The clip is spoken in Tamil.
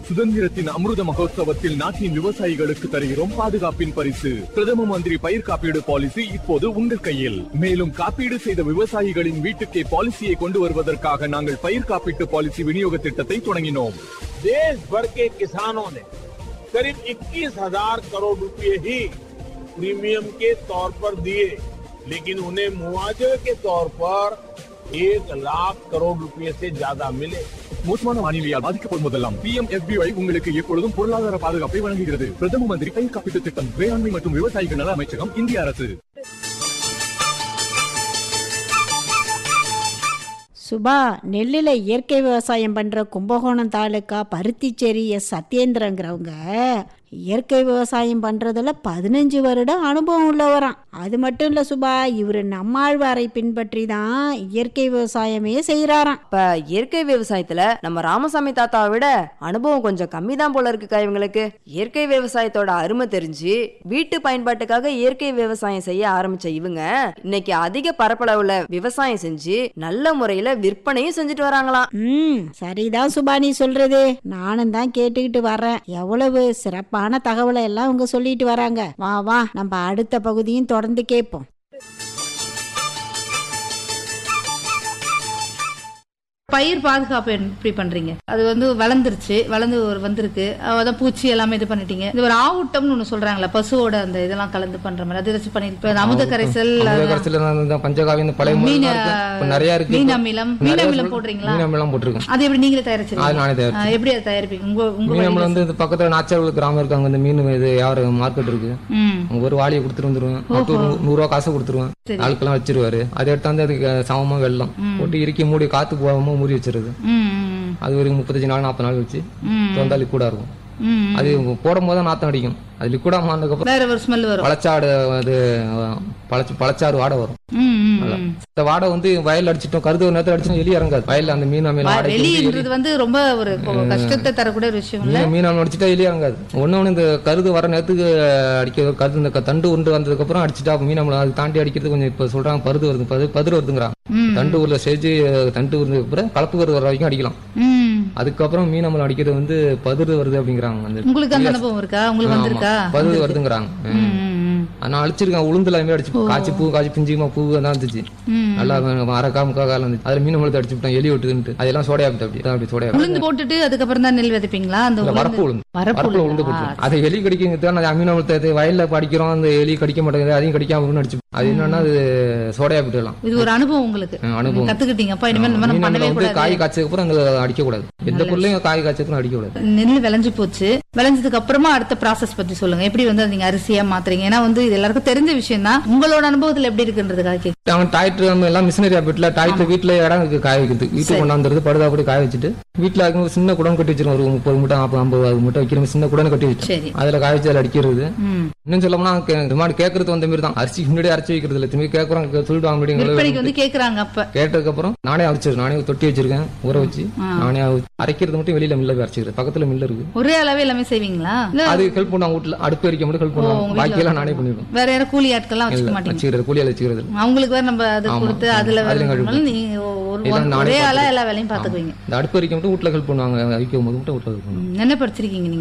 சுதந்திரத்தின் அமிர்த மகோத்சவத்தில் நாட்டின் விவசாயிகளுக்கு தருகிறோம் பாதுகாப்பின் பரிசு. பிரதம மந்திரி பயிர் காப்பீடு பாலிசி இப்போது உங்கள் கையில். மேலும் காப்பீடு செய்த விவசாயிகளின் வீட்டுக்கே பாலிசியை கொண்டு வருவதற்காக நாங்கள் பயிர் காப்பீட்டு பாலிசி விநியோக திட்டத்தை தொடங்கினோம். देश भर के किसानों ने करीब 21,000 करोड़ रुपए ही प्रीमियम के तौर पर दिए, लेकिन उन्हें मुआवजे के तौर पर 1 लाख करोड़ रुपए से ज्यादा मिले. மோசமான வானிலையால் பாதிக்கப்படும் போதெல்லாம் PMFBY உங்களுக்கு எப்பொழுதும் பொருளாதார பாதுகாப்பை வழங்குகிறது. பிரதம மந்திரி பயிர் காப்பீட்டு திட்டம், வேளாண்மை மற்றும் விவசாயிகள் நல அமைச்சகம், இந்திய அரசு. சுபா, நெல்லில் இயற்கை விவசாயம் பண்ணுற கும்பகோணம் தாலுக்கா பருத்திச்சேரி சத்யேந்திரங்கிறவங்க இயற்கை விவசாயம் பண்ணுறதுல 15 வருடம் அனுபவம் உள்ளவராம். அது மட்டும் இல்லை சுபா, இவர் நம்மாழ்வாரை பின்பற்றி தான் இயற்கை விவசாயமே செய்கிறாராம். இப்போ இயற்கை விவசாயத்தில் நம்ம ராமசாமி தாத்தாவை விட அனுபவம் கொஞ்சம் கம்மி தான் போல இருக்குக்கா இவங்களுக்கு. இயற்கை விவசாயத்தோட அருமை தெரிஞ்சு வீட்டு பயன்பாட்டுக்காக இயற்கை விவசாயம் செய்ய ஆரம்பிச்ச இவங்க இன்னைக்கு அதிக பரப்பளவுல விவசாயம் செஞ்சு நல்ல முறையில விற்பனையும் செஞ்சுட்டு வராங்களாம். சரிதான் சுபா, நீ சொல்றது நானும் தான் கேட்டுக்கிட்டு வர்றேன். எவ்வளவு சிறப்பான தகவலை எல்லாம் அவங்க சொல்லிட்டு வராங்க. வா வா, நம்ம அடுத்த பகுதியும் தொடர்ந்து கேட்போம். பயிர் பாதுகாப்பு எப்படி பண்றீங்க? அது வளர்ந்துருச்சு, வந்திருக்கு, அதான் பூச்சி எல்லாமே இது பண்ணிட்டீங்க. இது ஒரு ஆவுட்டம்னு ஒண்ணு சொல்றாங்களா, பசுவோட அந்த இதெல்லாம் கலந்து பண்ற மாதிரி, அது ஏதாச்சும் பண்ணிருப்ப? அமுத கரைசல், பஞ்சகாவியம், பழைய நிறைய இருக்கு. மீன் அமிலம் போடுறீங்களா? மீன் அமிலம் போட்டுருக்கோம். அது எப்படி நீங்களே தயாரிச்சிருக்கீங்க? எப்படி அதை தயாரிப்பீங்க? மீன் அமிலம் இந்த பக்கத்துல நாச்சார் கிராமம் இருக்காங்க, இந்த மீன் இது யாரு மார்க்கெட் இருக்கு, ஒரு வாளியை கொடுத்துட்டு வந்துருவேன். 100 ரூபா காசு கொடுத்துருவேன். ஆட்கெல்லாம் வச்சிருவாரு. அதை எடுத்தாந்து அதுக்கு சமமா வெள்ளம் போட்டு இறுக்கி மூடி காத்து போகாம மூடி வச்சிருது. அது ஒரு 35 நாள் 40 நாள் வச்சு தொந்தா லிக்விடா இருக்கும். அது போடும் போது நாத்தம் அடிக்கும். அது லிக்விடா மாறினதுக்கு அப்புறம் பழச்சாடு, அது பழச்சாறு வாடை வரும். இந்த வாடை வயல் அடிச்சிட்டோம், கருது ஒரு நேரத்தில் அடிச்சோம், எலி இறங்காது வயல்ல. அந்த மீன் அமிலம் ரொம்ப ஒரு கஷ்டத்தை தரக்கூடிய விஷயம். மீன் அமிலம் அடிச்சுட்டா எலி இறங்காது. ஒண்ணு இந்த கருது வர நேரத்துக்கு அடிக்கிறது. கருது இந்த தண்டு உண்டு வந்ததுக்கு அப்புறம் அடிச்சுட்டா மீன் அமிலம். அது தாண்டி அடிக்கிறது கொஞ்சம் இப்ப சொல்றாங்க பருது வருது, பதிர் வருதுங்கிறாங்க. தண்டு ஊர்ல செஞ்சு தண்டு வருதுக்கு அப்புறம் கலப்பு கருது வர வரைக்கும் அடிக்கலாம். அதுக்கப்புறம் மீன் அமிலம் அடிக்கிறது பதிர் வருது அப்படிங்கிறாங்க. உங்களுக்கு அந்த அனுபவம் இருக்கா? உங்களுக்கு வந்திருக்கா? பதிர் வருதுங்கிறாங்க. நான் அழிச்சிருக்கேன். உளுந்துல அடிச்சு காய்ச்சி பூ காய்ச்சி பிஞ்சுமா பூ தான் இருந்துச்சு. நல்லா அரைக்கா முக்கா காலம் இருந்துச்சு. அதுல மீன் அமிலத்தை அடிச்சு விட்டேன், எலி விட்டுட்டு அதெல்லாம் சோடையாப்பிட்டு அப்படி சோடையா உளுந்து போட்டுட்டு அதுக்கப்புறம் தான் நெல் விதைப்பீங்களா? அந்த வரப்பு உளுந்து போட்டு அதை எலி கடிக்கிறது. மீன் அமிலத்தை வயல்ல படிக்கிறோம், அந்த எலி கடிக்க மாட்டேங்குது, அதையும் கடிக்காம அடிச்சு. அது என்னன்னா அது சோடையா விட்டுலாம். இது ஒரு அனுபவம் உங்களுக்கு, அனுபவம் கத்துக்கிட்டீங்க. காய் காய்ச்சதுக்கு அப்புறம் அடிக்க கூடாது. எந்த பொருளையும் காய் காய்ச்சதுக்கு அடிக்க கூடாது. நெல் விளைஞ்சு போச்சு, விளைஞ்சதுக்கு அப்புறமா அடுத்த ப்ராசஸ் பத்தி சொல்லுங்க. எப்படி நீங்க அரிசியா மாத்துறீங்க? ஏன்னா இது எல்லாருக்கும் தெரிஞ்ச விஷயம் தான். உங்களோட அனுபவத்துல எப்படி இருக்குன்றதுக்காக டிராக்டர் எல்லாம் மிஷினரி வீட்டுல டிராக்டர் வீட்டுல இடம் இருக்கு காய வைக்கிறது. வீட்டுக்கு கொண்டாந்துறது படுதா போட்டு காய வச்சுட்டு வீட்டுல சின்ன குடம் கட்டி வச்சிருக்கோம். ஒரு 30 மூட்டை 40-50 மூட்டை வைக்கிற சின்ன குடம் கட்டி வச்சு அதுல காய வச்சு அதுல அடிக்கிறது. இன்னும் சொல்லணும்னா கேட்கறது வந்த மாதிரி தான். அரிசி முன்னாடி அரைச்சி வைக்கிறது இல்ல, திரும்பி கேட்கறோம் சொல்லிடுவாங்க. கேக்குறாங்க. அப்ப கேட்டதுக்கு அப்புறம் நானே அரைச்சிருக்கேன். நானே தொட்டி வச்சிருக்கேன், ஊற வச்சு நானே அரைக்கிறது மட்டும் வெளியில மில்ல அரைச்சிக்கிறேன். பக்கத்துல மில்ல இருக்கு. ஒரே அளவே எல்லாமே செய்வீங்களா? அது ஹெல்ப் பண்ணுவாங்க. வீட்டுல அடுப்பு எரிக்க மட்டும் ஹெல்ப் பண்ணுவாங்க. பாக்கி எல்லாம் நானே பண்ணிடுவேன். வேற யாரும் கூலி ஆட்கள்லாம் வச்சுக்க மாட்டீங்க? கூலி ஆள் வச்சுக்கிறது. அவங்களுக்கு வேற நம்ம அதை கொடுத்து அதுல ஒரே ஆளா எல்லா வேலையும் பாத்துக்குவீங்க. அடுப்பு எரிக்க மட்டும் வீட்டுல ஹெல்ப் பண்ணுவாங்க. அவிக்கும் போது மட்டும் வீட்டுல ஹெல்ப் பண்ணுவாங்க. என்ன படிச்சிருக்கீங்க நீங்க?